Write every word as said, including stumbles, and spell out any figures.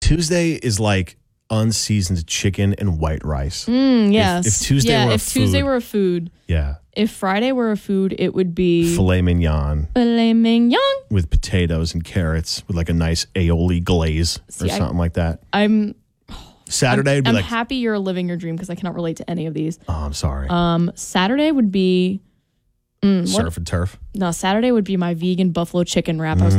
Tuesday is like unseasoned chicken and white rice. Mm, yes. If, if Tuesday yeah, were a if food, Tuesday were a food. yeah. If Friday were a food, it would be Filet mignon filet mignon. with potatoes and carrots with like a nice aioli glaze See, or something I, like that. I'm Saturday I'm, would be I'm like, happy you're living your dream because I cannot relate to any of these. oh, I'm sorry. Um, Saturday would be mm, Surf what, and turf. no. Saturday would be my vegan buffalo chicken wrap. I was